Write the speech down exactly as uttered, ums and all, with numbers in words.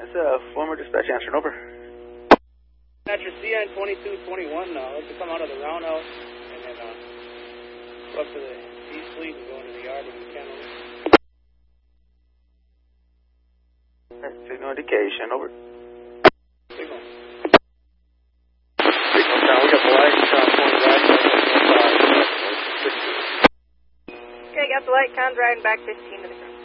That's a former dispatch answer, over. Dispatcher C N twenty-two twenty-one, uh, let's come out of the roundhouse and then uh, go up to the east fleet and go into the yard with the kennel. Signal indication, over. Signal. Signal down, we got the light, uh, pointed right, Okay, got the light, con's riding back fifteen to the ground.